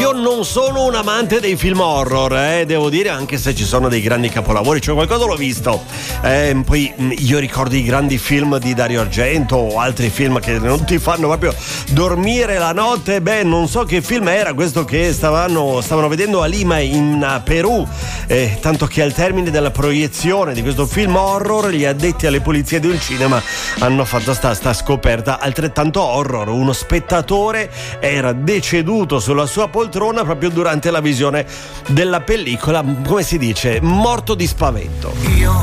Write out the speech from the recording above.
io non sono un amante dei film horror, devo dire, anche se ci sono dei grandi capolavori, cioè qualcosa l'ho visto. Poi io ricordo i grandi film di Dario Argento o altri film che non ti fanno proprio dormire la notte. Beh, non so che film era questo che stavano vedendo a Lima in Perù, tanto che al termine della proiezione di questo film horror gli addetti alle pulizie del cinema hanno fatto sta scoperta altrettanto horror. Uno spettatore era deceduto sulla sua poltrona proprio durante la visione della pellicola, come si dice, morto di spavento.